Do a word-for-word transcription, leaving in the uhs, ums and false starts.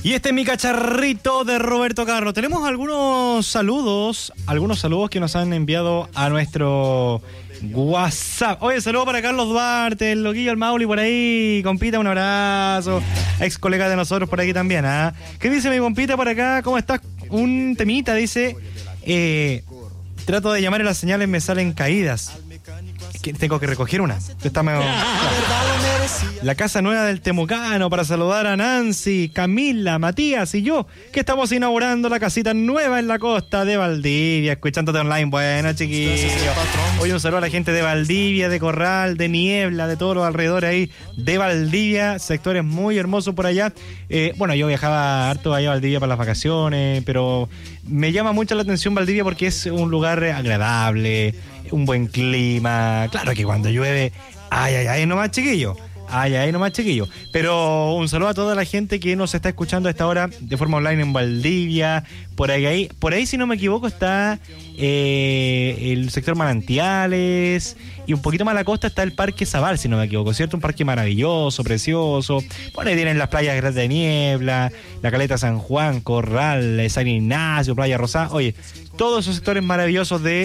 Y este es mi cacharrito de Roberto Carlos. Tenemos algunos saludos, algunos saludos que nos han enviado a nuestro WhatsApp. Oye, saludo para Carlos Duarte, el loquillo, el Mauli por ahí. Compita, un abrazo. Ex colega de nosotros por aquí también, ¿ah? ¿eh? ¿Qué dice mi compita por acá? ¿Cómo estás? Un temita, dice. Eh, trato de llamar y las señales me salen caídas. Que tengo que recoger una. Está medio... La casa nueva del Temucano para saludar a Nancy, Camila, Matías y yo, que estamos inaugurando la casita nueva en la costa de Valdivia, escuchándote online. Bueno, chiquillos. Hoy un saludo a la gente de Valdivia, de Corral, de Niebla, de todos los alrededores ahí de Valdivia, sectores muy hermosos por allá. Eh, bueno, yo viajaba harto allá a Valdivia para las vacaciones, pero me llama mucho la atención Valdivia porque es un lugar agradable, un buen clima. Claro que cuando llueve, ay, ay, ay, nomás, chiquillo. Ay, ay, nomás, chiquillo. Pero un saludo a toda la gente que nos está escuchando a esta hora de forma online en Valdivia. Por ahí, por ahí si no me equivoco, está eh, el sector Manantiales. Y un poquito más a la costa está el Parque Zabal, si no me equivoco, ¿cierto? Un parque maravilloso, precioso. Por ahí tienen las playas Grandes de Niebla, la Caleta San Juan, Corral, San Ignacio, Playa Rosada. Oye, todos esos sectores maravillosos de